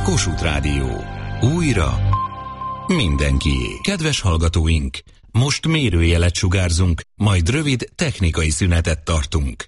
Kossuth Rádió. Újra mindenkié. Kedves hallgatóink, most mérőjelet sugárzunk, majd rövid technikai szünetet tartunk.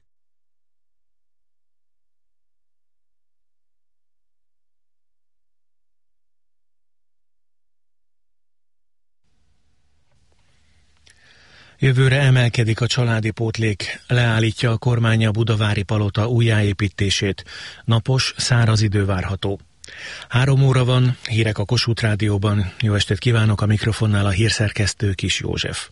Jövőre emelkedik a családi pótlék, leállítja a kormány a Budavári Palota újjáépítését. Napos, száraz idő várható. 3 óra van, hírek a Kossuth Rádióban. Jó estét kívánok, a mikrofonnál a hírszerkesztő Kis József.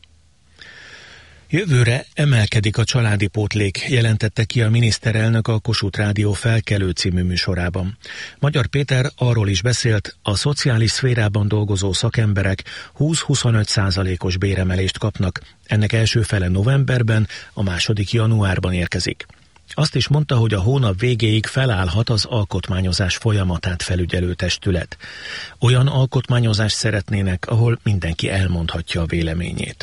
Jövőre emelkedik a családi pótlék, jelentette ki a miniszterelnök a Kossuth Rádió Felkelő című műsorában. Magyar Péter arról is beszélt, a szociális szférában dolgozó szakemberek 20-25%-os béremelést kapnak. Ennek első fele novemberben, a második januárban érkezik. Azt is mondta, hogy a hónap végéig felállhat az alkotmányozás folyamatát felügyelő testület. Olyan alkotmányozást szeretnének, ahol mindenki elmondhatja a véleményét.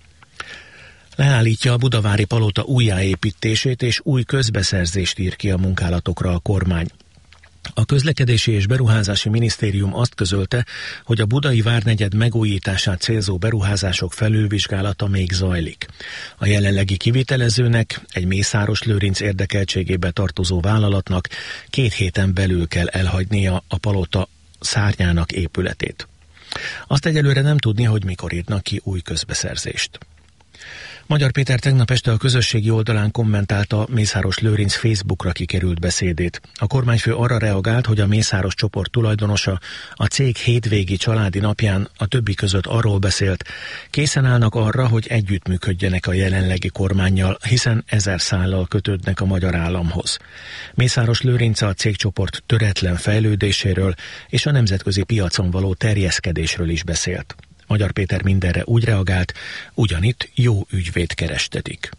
Leállítja a Budavári Palota újjáépítését és új közbeszerzést ír ki a munkálatokra a kormány. A Közlekedési és Beruházási Minisztérium azt közölte, hogy a Budai Várnegyed megújítását célzó beruházások felülvizsgálata még zajlik. A jelenlegi kivitelezőnek, egy Mészáros Lőrinc érdekeltségébe tartozó vállalatnak 2 héten belül kell elhagynia a palota szárnyának épületét. Azt egyelőre nem tudni, hogy mikor írnak ki új közbeszerzést. Magyar Péter tegnap este a közösségi oldalán kommentálta Mészáros Lőrinc Facebookra kikerült beszédét. A kormányfő arra reagált, hogy a Mészáros csoport tulajdonosa a cég hétvégi családi napján a többi között arról beszélt, készen állnak arra, hogy együttműködjenek a jelenlegi kormánnyal, hiszen 1000 szállal kötődnek a magyar államhoz. Mészáros Lőrinc a cégcsoport töretlen fejlődéséről és a nemzetközi piacon való terjeszkedésről is beszélt. Magyar Péter mindenre úgy reagált, ugyanitt jó ügyvéd kerestetik.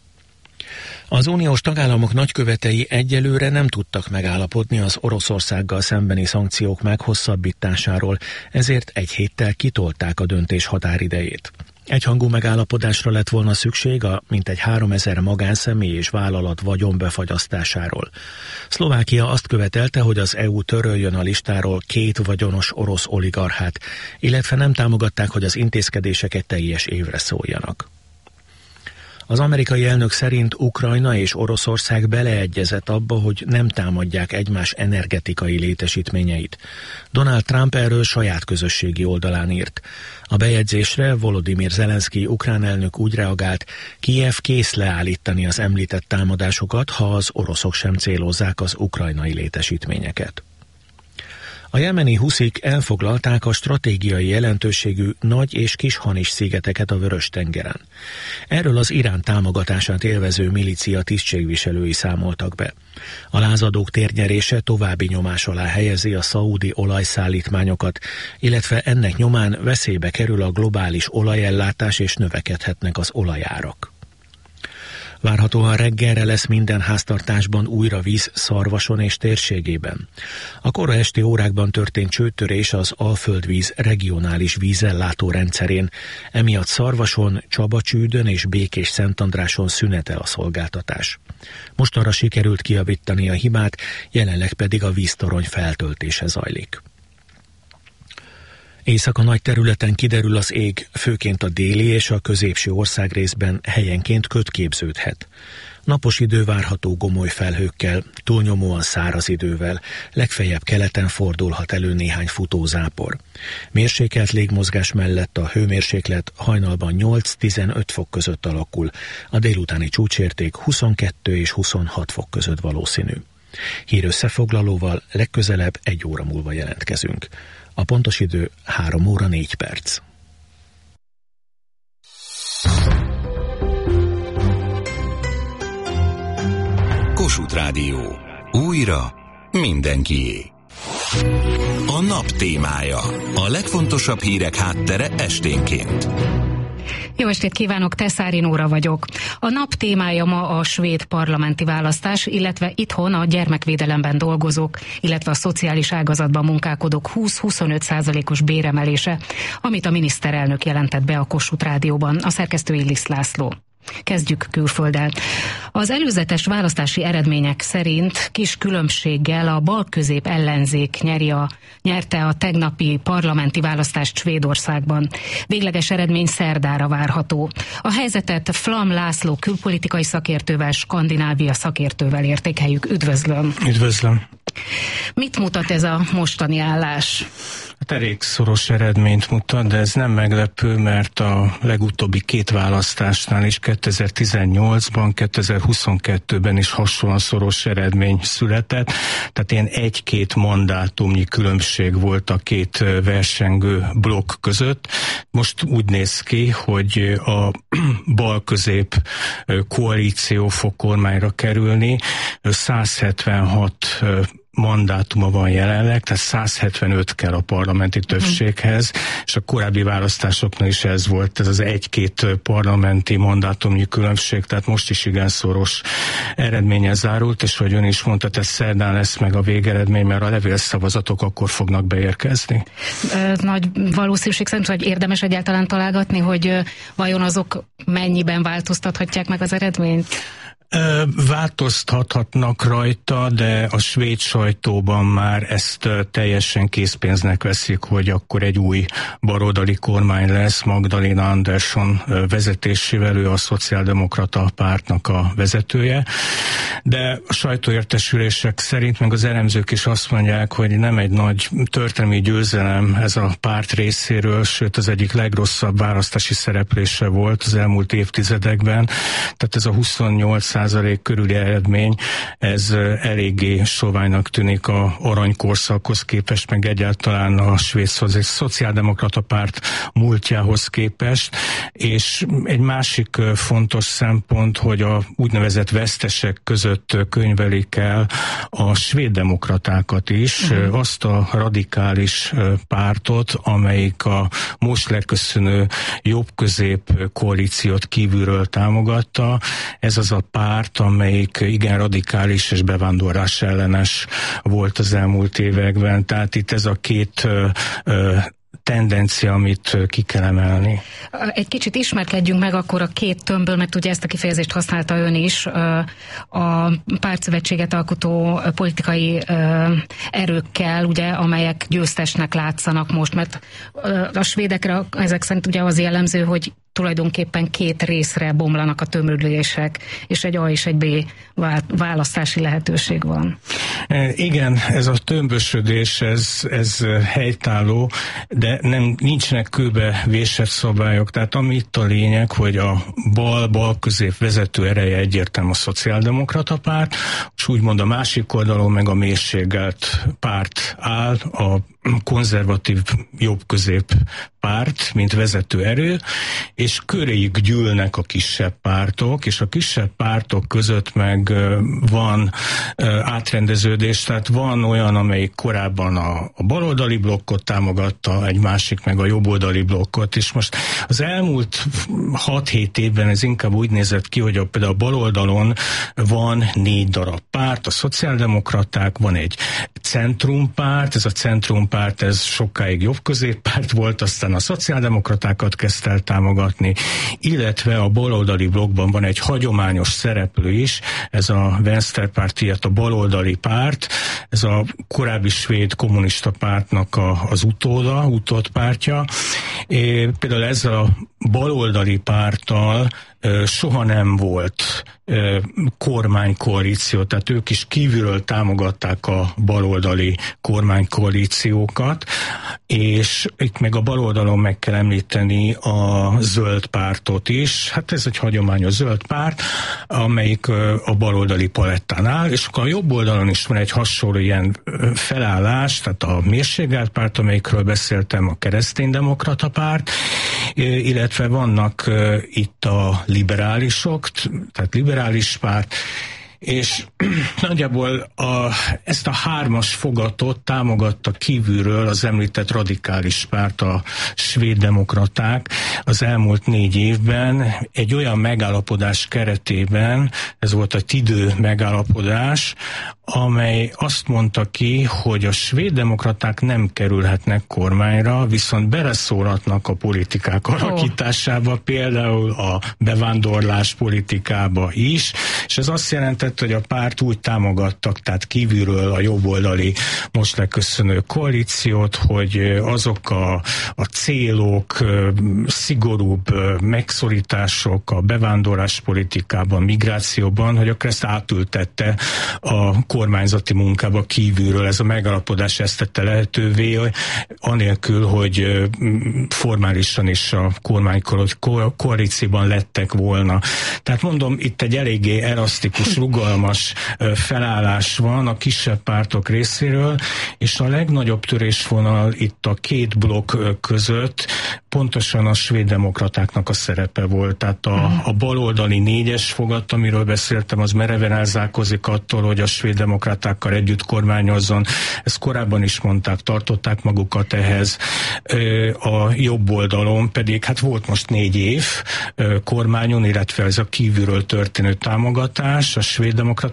Az uniós tagállamok nagykövetei egyelőre nem tudtak megállapodni az Oroszországgal szembeni szankciók meghosszabbításáról, ezért 1 héttel kitolták a döntés határidejét. Egyhangú megállapodásra lett volna szükség a mintegy 3000 magánszemély és vállalat vagyonbefagyasztásáról. Szlovákia azt követelte, hogy az EU töröljön a listáról 2 vagyonos orosz oligarchát, illetve nem támogatták, hogy az intézkedések egy teljes évre szóljanak. Az amerikai elnök szerint Ukrajna és Oroszország beleegyezett abba, hogy nem támadják egymás energetikai létesítményeit. Donald Trump erről saját közösségi oldalán írt. A bejegyzésre Volodymyr Zelenszky ukrán elnök úgy reagált, Kijev kész leállítani az említett támadásokat, ha az oroszok sem célozzák az ukrajnai létesítményeket. A jemeni huszik elfoglalták a stratégiai jelentőségű Nagy- és Kis-Hanis szigeteket a Vörös-tengeren. Erről az Irán támogatását élvező milícia tisztségviselői számoltak be. A lázadók térnyerése további nyomás alá helyezi a szaúdi olajszállítmányokat, illetve ennek nyomán veszélybe kerül a globális olajellátás és növekedhetnek az olajárak. Várhatóan reggelre lesz minden háztartásban újra víz Szarvason és térségében. A kora esti órákban történt csőtörés az Alföldvíz regionális vízellátó rendszerén, emiatt Szarvason, Csabacsődön és Békés-Szentandráson szünetel a szolgáltatás. Mostanra sikerült kijavítani a hibát, jelenleg pedig a víztorony feltöltése zajlik. Éjszaka nagy területen kiderül az ég, főként a déli és a középső országrészben helyenként köd képződhet. Napos idő várható gomoly felhőkkel, túlnyomóan száraz idővel, legfeljebb keleten fordulhat elő néhány futózápor. Mérsékelt légmozgás mellett a hőmérséklet hajnalban 8-15 fok között alakul, a délutáni csúcsérték 22 és 26 fok között valószínű. Hír összefoglalóval legközelebb 1 óra múlva jelentkezünk. A pontos idő 3 óra 4 perc. Kossuth Rádió. Újra mindenkié. A nap témája. A legfontosabb hírek háttere esténként. Jó estét kívánok, Teszári Nóra vagyok. A nap témája ma a svéd parlamenti választás, illetve itthon a gyermekvédelemben dolgozók, illetve a szociális ágazatban munkálkodók 20-25%-os béremelése, amit a miniszterelnök jelentett be a Kossuth Rádióban, a szerkesztő Illis László. Kezdjük külfölddel. Az előzetes választási eredmények szerint kis különbséggel a bal-közép ellenzék nyerte a tegnapi parlamenti választást Svédországban. Végleges eredmény szerdára várható. A helyzetet Flam László külpolitikai szakértővel, Skandinávia szakértővel értékeljük. Üdvözlöm! Üdvözlöm! Mit mutat ez a mostani állás? Hát elég szoros eredményt mutat, de ez nem meglepő, mert a legutóbbi két választásnál is 2018-ban, 2022-ben is hasonlóan szoros eredmény született, tehát ilyen 1-2 mandátumnyi különbség volt a két versengő blokk között. Most úgy néz ki, hogy a bal-közép koalíció fog kormányra kerülni, 176 mandátuma van jelenleg, tehát 175 kell a parlamenti többséghez, és a korábbi választásoknál is ez volt, ez az 1-2 parlamenti mandátumnyi különbség, tehát most is igen szoros eredménye zárult, és hogy ön is mondta, ez szerdán lesz meg a végeredmény, mert a levélszavazatok akkor fognak beérkezni. Nagy valószínűség szerint, hogy érdemes egyáltalán találgatni, hogy vajon azok mennyiben változtathatják meg az eredményt? Változtathatnak rajta, de a svéd sajtóban már ezt teljesen készpénznek veszik, hogy akkor egy új baloldali kormány lesz, Magdalena Andersson vezetésével, ő a szociáldemokrata pártnak a vezetője. De a sajtóértesülések szerint, meg az elemzők is azt mondják, hogy nem egy nagy történelmi győzelem ez a párt részéről, sőt az egyik legrosszabb választási szereplése volt az elmúlt évtizedekben. Tehát ez a 28% körüli eredmény, ez eléggé soványnak tűnik a aranykorszakhoz képest, meg egyáltalán a svéd szociáldemokrata párt múltjához képest, és egy másik fontos szempont, hogy a úgynevezett vesztesek között könyvelik el a svéd demokratákat is, azt a radikális pártot, amelyik a most leköszönő jobb-közép koalíciót kívülről támogatta. Ez az a párt, amelyik igen radikális és bevándorlás ellenes volt az elmúlt években. Tehát itt ez a két tendencia, amit ki kell emelni. Egy kicsit ismerkedjünk meg akkor a két tömbből, mert ugye ezt a kifejezést használta ön is, a pártszövetséget alkotó politikai erőkkel, ugye, amelyek győztesnek látszanak most, mert a svédekre ezek szerint ugye az jellemző, hogy tulajdonképpen két részre bomlanak a tömörülések, és egy A és egy B választási lehetőség van. Igen, ez a tömbösödés, ez helytálló, de nincsenek kőbe vésett szabályok. Tehát ami itt a lényeg, hogy a bal-közép vezető ereje egyértelműen a szociáldemokrata párt, és úgymond a másik oldalon meg a mérségelt párt áll, a konzervatív jobb-közép párt, mint vezető erő, és köréjük gyűlnek a kisebb pártok, és a kisebb pártok között meg van átrendeződés, tehát van olyan, amelyik korábban a baloldali blokkot támogatta, egy másik meg a jobboldali blokkot, és most az elmúlt 6-7 évben ez inkább úgy nézett ki, hogy például a baloldalon van 4 darab párt, a szociáldemokraták, van egy centrumpárt, ez a centrumpárt, ez sokáig jobb-középpárt volt, aztán a szociáldemokratákat kezdte el támogatni, illetve a baloldali blokkban van egy hagyományos szereplő is, ez a Vänsterpartiet, a baloldali párt, ez a korábbi svéd kommunista pártnak az utódpártja. Például ezzel a baloldali párttal soha nem volt kormánykoalíció, tehát ők is kívülről támogatták a baloldali kormánykoalíciókat, és itt meg a baloldalon meg kell említeni a zöld pártot is, hát ez egy hagyományos zöld párt, amelyik a baloldali palettán áll, és akkor a jobb oldalon is van egy hasonló ilyen felállás, tehát a mérségelt párt, amelyikről beszéltem, a kereszténydemokrata párt, illetve vannak itt a liberálisok, tehát liberális párt, és nagyjából ezt a 3-as fogatot támogatta kívülről az említett radikális párt, a svéd demokraták az elmúlt 4 évben egy olyan megállapodás keretében, ez volt a Tidő megállapodás, amely azt mondta ki, hogy a svéddemokraták nem kerülhetnek kormányra, viszont beleszólhatnak a politikák alakításába, például a bevándorlás politikába is, és ez azt jelentette, hogy a párt úgy támogattak, tehát kívülről a jobboldali most leköszönő koalíciót, hogy azok a célok, szigorúbb megszorítások a bevándorlás politikában, migrációban, hogy akkor ezt átültette a kormányzati munkába kívülről. Ez a megállapodás ezt tette lehetővé, anélkül, hogy formálisan is a koalícióban lettek volna. Tehát mondom, itt egy eléggé elasztikus, rugalmas felállás van a kisebb pártok részéről, és a legnagyobb törésvonal itt a két blokk között pontosan a svéddemokratáknak a szerepe volt. Tehát a baloldali 4-es fogat, amiről beszéltem, az mereven elzárkózik attól, hogy a svéddemokratákkal együtt kormányozzon. Ezt korábban is mondták, tartották magukat ehhez. A jobb oldalon pedig, hát volt most 4 év kormányon, illetve ez a kívülről történő támogatás a svéddemokraták